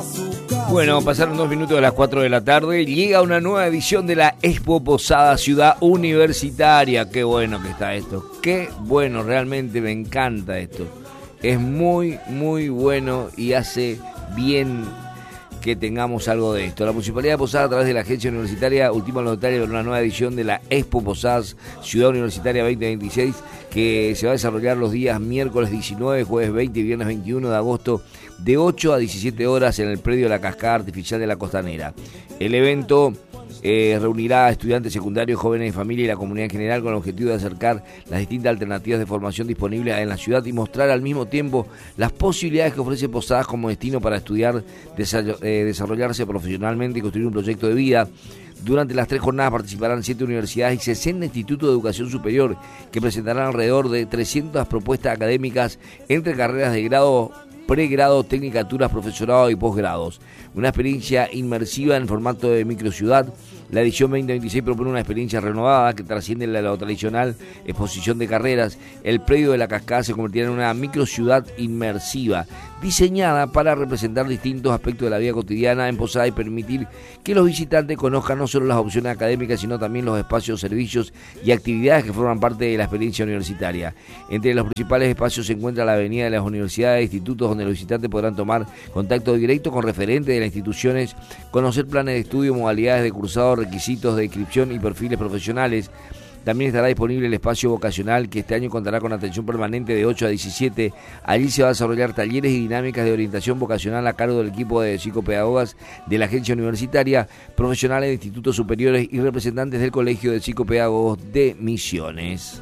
Bueno, pasaron 2 minutos de las 4 de la tarde. Llega una nueva edición de la Expo Posada Ciudad Universitaria. Qué bueno que está esto. Qué bueno, realmente me encanta esto. Es muy, muy bueno y hace bien que tengamos algo de esto. La Municipalidad de Posadas, a través de la Agencia Universitaria, ultima los detalles de una nueva edición de la Expo Posadas Ciudad Universitaria 2026, que se va a desarrollar los días miércoles 19, jueves 20 y viernes 21 de agosto, de 8 a 17 horas en el predio de la Cascada Artificial de la Costanera. El evento reunirá a estudiantes secundarios, jóvenes de familia y la comunidad en general, con el objetivo de acercar las distintas alternativas de formación disponibles en la ciudad y mostrar al mismo tiempo las posibilidades que ofrece Posadas como destino para estudiar, desarrollarse profesionalmente y construir un proyecto de vida. Durante las 3 jornadas participarán 7 universidades y 60 institutos de educación superior, que presentarán alrededor de 300 propuestas académicas entre carreras de grado, pregrado, tecnicaturas, profesorado y posgrados. Una experiencia inmersiva en formato de microciudad. La edición 2026 propone una experiencia renovada que trasciende la tradicional exposición de carreras. El predio de la Cascada se convertirá en una microciudad inmersiva, diseñada para representar distintos aspectos de la vida cotidiana en Posada y permitir que los visitantes conozcan no solo las opciones académicas, sino también los espacios, servicios y actividades que forman parte de la experiencia universitaria. Entre los principales espacios se encuentra la avenida de las universidades e institutos, donde los visitantes podrán tomar contacto directo con referentes de las instituciones, conocer planes de estudio, modalidades de cursado, requisitos de inscripción y perfiles profesionales. También estará disponible el espacio vocacional, que este año contará con atención permanente de 8 a 17. Allí se va a desarrollar talleres y dinámicas de orientación vocacional a cargo del equipo de psicopedagogas de la agencia universitaria, profesionales de institutos superiores y representantes del Colegio de Psicopedagogos de Misiones.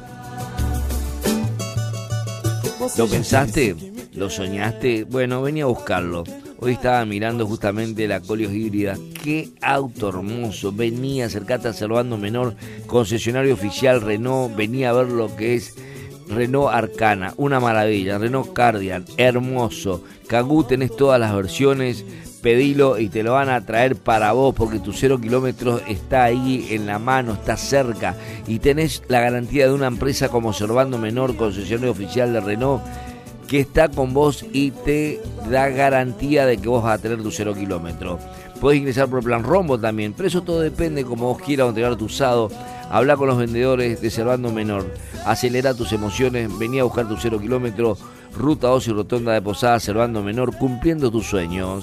¿Lo pensaste? ¿Lo soñaste? Bueno, venía a buscarlo. Hoy estaba mirando justamente la Coleos híbrida. ¡Qué auto hermoso! Venía, acercate a Servando Menor, concesionario oficial Renault. Venía a ver lo que es Renault Arcana, una maravilla. Renault Cardian, hermoso. Kangoo, tenés todas las versiones. Pedilo y te lo van a traer para vos, porque tu 0 kilómetros está ahí en la mano, está cerca. Y tenés la garantía de una empresa como Servando Menor, concesionario oficial de Renault, que está con vos y te da garantía de que vos vas a tener tu 0 kilómetros. Podés ingresar por plan Rombo también, pero eso todo depende como vos quieras entregar tu usado. Habla con los vendedores de Servando Menor, acelera tus emociones, vení a buscar tu 0 kilómetros, Ruta 2 y Rotonda de Posadas, Servando Menor, cumpliendo tus sueños.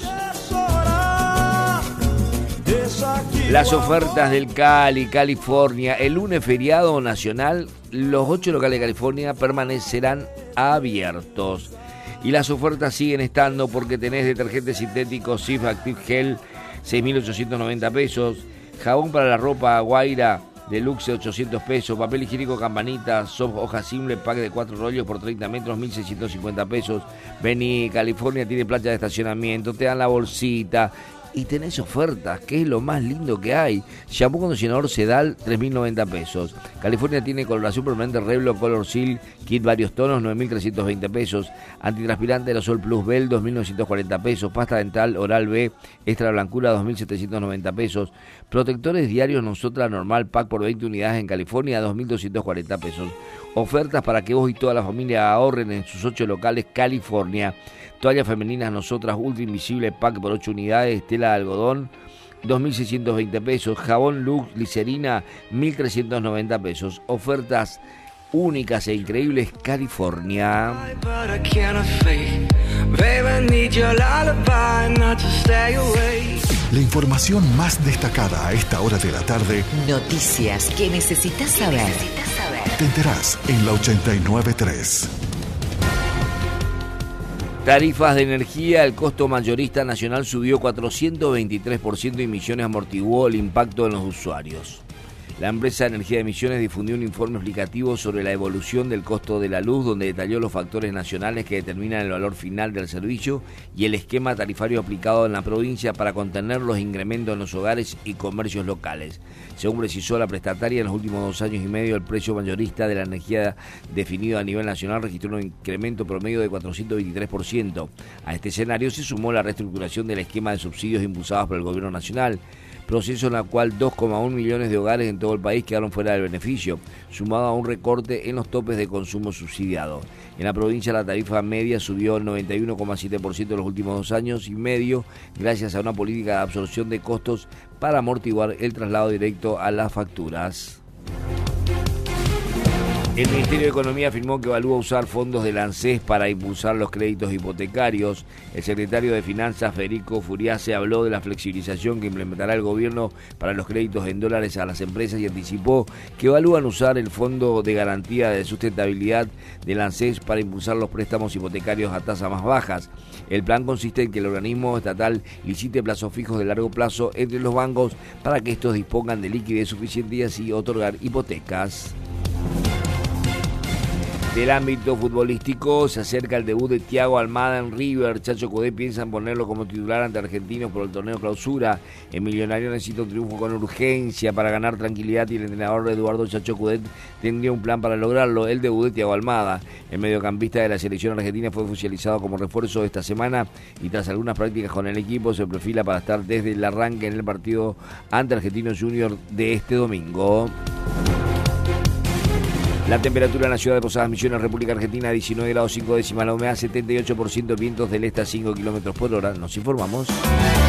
Las ofertas del California. El lunes feriado nacional, los 8 locales de California permanecerán abiertos. Y las ofertas siguen estando, porque tenés detergente sintético Cif Active Gel, 6.890 pesos. Jabón para la ropa Guaira Deluxe, 800 pesos. Papel higiénico Campanita Soft hoja simple, pack de 4 rollos por 30 metros, 1.650 pesos. Vení, California tiene playa de estacionamiento, te dan la bolsita y tenés ofertas, que es lo más lindo que hay. Shampoo condicionador Sedal, 3.090 pesos. California tiene coloración permanente Revlon Color Seal, kit varios tonos, 9.320 pesos. Antitranspirante Aerosol Plus Bell, 2.940 pesos. Pasta dental Oral B, extra blancura, 2.790 pesos. Protectores diarios Nosotras Normal, pack por 20 unidades en California, 2.240 pesos. Ofertas para que vos y toda la familia ahorren en sus 8 locales California. Toallas femeninas Nosotras Ultra Invisible, pack por 8 unidades, tela de algodón, 2.620 pesos. Jabón Lux Glicerina, 1.390 pesos. Ofertas únicas e increíbles California. La información más destacada a esta hora de la tarde. Noticias que necesitas saber. Te enterás en la 89.3. Tarifas de energía. El costo mayorista nacional subió 423% y Misiones amortiguó el impacto en los usuarios. La empresa de energía de Misiones difundió un informe explicativo sobre la evolución del costo de la luz, donde detalló los factores nacionales que determinan el valor final del servicio y el esquema tarifario aplicado en la provincia para contener los incrementos en los hogares y comercios locales. Según precisó la prestataria, en los últimos 2 años y medio el precio mayorista de la energía definido a nivel nacional registró un incremento promedio de 423%. A este escenario se sumó la reestructuración del esquema de subsidios impulsados por el gobierno nacional. proceso en el cual 2,1 millones de hogares en todo el país quedaron fuera del beneficio, sumado a un recorte en los topes de consumo subsidiados. En la provincia la tarifa media subió el 91,7% en los últimos 2 años y medio, gracias a una política de absorción de costos para amortiguar el traslado directo a las facturas. El Ministerio de Economía afirmó que evalúa usar fondos del ANSES para impulsar los créditos hipotecarios. El secretario de Finanzas, Federico Furiase, habló de la flexibilización que implementará el gobierno para los créditos en dólares a las empresas y anticipó que evalúan usar el Fondo de Garantía de Sustentabilidad del ANSES para impulsar los préstamos hipotecarios a tasas más bajas. El plan consiste en que el organismo estatal licite plazos fijos de largo plazo entre los bancos para que estos dispongan de liquidez suficiente y así otorgar hipotecas. Del ámbito futbolístico, se acerca el debut de Thiago Almada en River. Chacho Coudet piensa en ponerlo como titular ante Argentinos por el torneo Clausura. El millonario necesita un triunfo con urgencia para ganar tranquilidad y el entrenador Eduardo Chacho Coudet tendría un plan para lograrlo. El debut de Thiago Almada, el mediocampista de la selección argentina, fue oficializado como refuerzo esta semana y tras algunas prácticas con el equipo se perfila para estar desde el arranque en el partido ante Argentinos Juniors de este domingo. La temperatura en la ciudad de Posadas Misiones, República Argentina, 19 grados 5 décimas, la humedad 78%, vientos del este a 5 kilómetros por hora. Nos informamos.